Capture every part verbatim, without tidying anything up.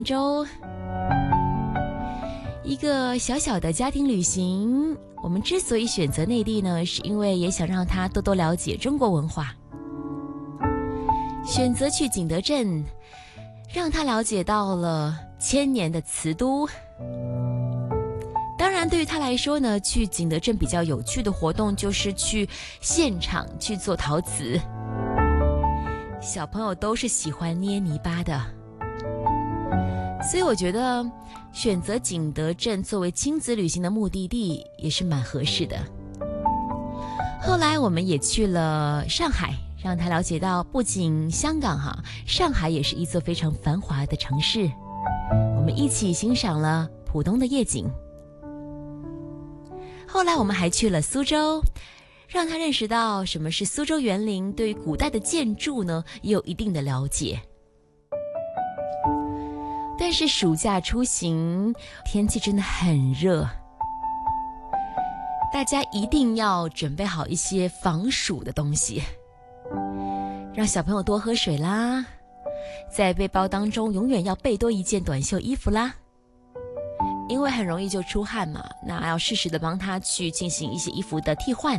周一个小小的家庭旅行，我们之所以选择内地呢，是因为也想让他多多了解中国文化。选择去景德镇，让他了解到了千年的瓷都。当然对于他来说呢，去景德镇比较有趣的活动就是去现场去做陶瓷。小朋友都是喜欢捏泥巴的，所以我觉得选择景德镇作为亲子旅行的目的地也是蛮合适的。后来我们也去了上海，让他了解到不仅香港哈，上海也是一座非常繁华的城市。我们一起欣赏了浦东的夜景。后来我们还去了苏州，让他认识到什么是苏州园林，对于古代的建筑呢也有一定的了解。但是暑假出行天气真的很热，大家一定要准备好一些防暑的东西，让小朋友多喝水啦，在背包当中永远要备多一件短袖衣服啦，因为很容易就出汗嘛，那要适时的帮他去进行一些衣服的替换。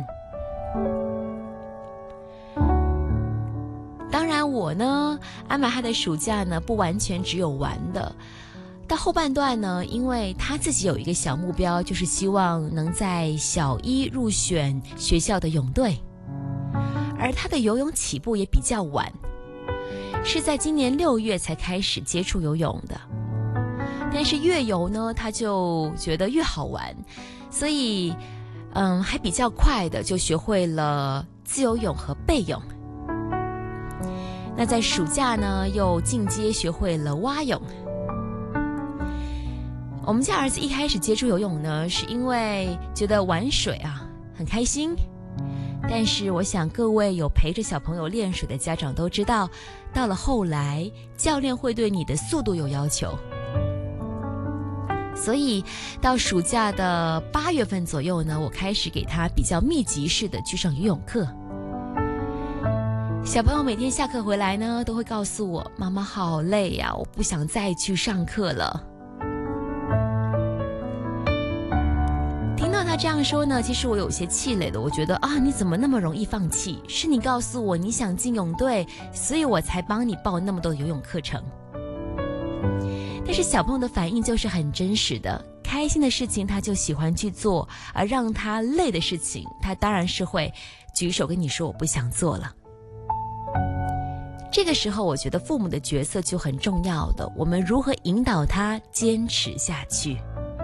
当然我呢安排他的暑假呢不完全只有玩的，到后半段呢，因为他自己有一个小目标，就是希望能在小一入选学校的泳队，而他的游泳起步也比较晚，是在今年六月才开始接触游泳的。但是越游呢他就觉得越好玩，所以嗯，还比较快的就学会了自由泳和背泳。那在暑假呢又进阶学会了蛙泳。我们家儿子一开始接触游泳呢，是因为觉得玩水啊很开心，但是我想各位有陪着小朋友练水的家长都知道，到了后来教练会对你的速度有要求，所以到暑假的八月份左右呢，我开始给他比较密集式的去上游泳课。小朋友每天下课回来呢，都会告诉我，妈妈好累呀，我不想再去上课了。听到他这样说呢，其实我有些气馁的，我觉得啊，你怎么那么容易放弃？是你告诉我你想进泳队，所以我才帮你报那么多的游泳课程。但是小朋友的反应就是很真实的，开心的事情他就喜欢去做，而让他累的事情，他当然是会举手跟你说我不想做了。这个时候我觉得父母的角色就很重要的，我们如何引导他坚持下去。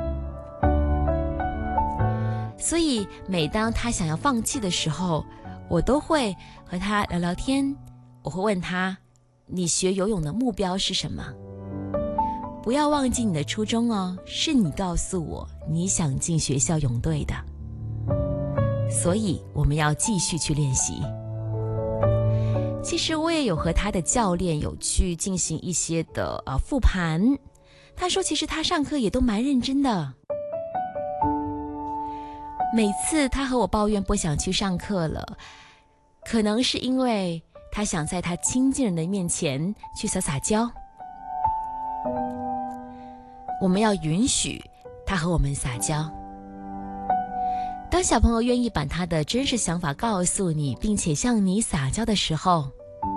所以每当他想要放弃的时候，我都会和他聊聊天，我会问他，你学游泳的目标是什么？不要忘记你的初衷哦，是你告诉我你想进学校泳队的，所以我们要继续去练习。其实我也有和他的教练有去进行一些的呃复盘，他说其实他上课也都蛮认真的。每次他和我抱怨不想去上课了，可能是因为他想在他亲近人的面前去撒撒娇。我们要允许他和我们撒娇。当小朋友愿意把他的真实想法告诉你，并且向你撒娇的时候，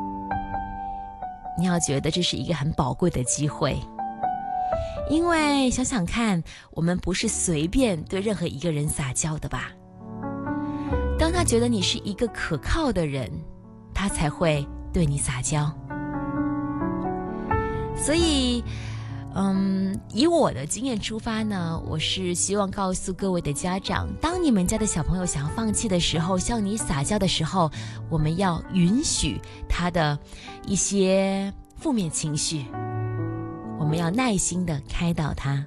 你要觉得这是一个很宝贵的机会。因为想想看，我们不是随便对任何一个人撒娇的吧？当他觉得你是一个可靠的人，他才会对你撒娇。所以嗯，以我的经验出发呢，我是希望告诉各位的家长，当你们家的小朋友想要放弃的时候，向你撒娇的时候，我们要允许他的一些负面情绪，我们要耐心的开导他。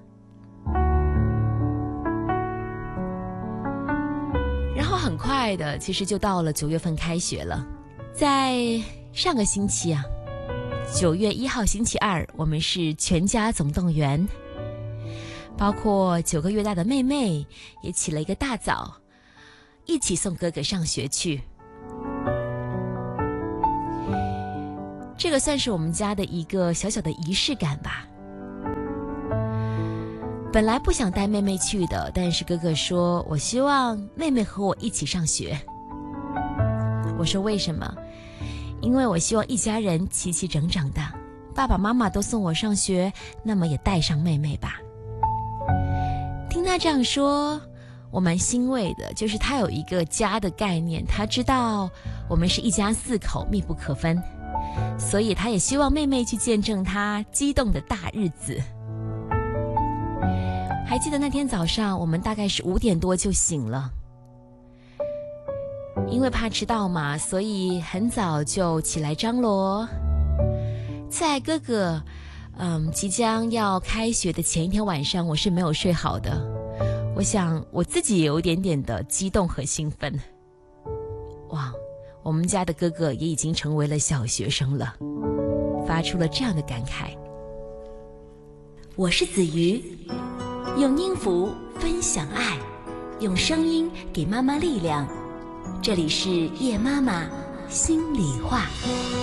然后很快的，其实就到了九月份开学了。在上个星期啊，九月一号星期二，我们是全家总动员，包括九个月大的妹妹也起了一个大早，一起送哥哥上学去。这个算是我们家的一个小小的仪式感吧。 本来不想带妹妹去的，但是哥哥说，我希望妹妹和我一起上学。我说为什么？因为我希望一家人齐齐整整的，爸爸妈妈都送我上学，那么也带上妹妹吧。听他这样说，我蛮欣慰的，就是他有一个家的概念，他知道我们是一家四口，密不可分，所以他也希望妹妹去见证他激动的大日子。还记得那天早上，我们大概是五点多就醒了，因为怕迟到嘛，所以很早就起来张罗。在哥哥嗯即将要开学的前一天晚上，我是没有睡好的。我想我自己也有一点点的激动和兴奋。哇，我们家的哥哥也已经成为了小学生了，发出了这样的感慨。我是子瑜，用音符分享爱，用声音给妈妈力量。这里是叶妈妈心里话。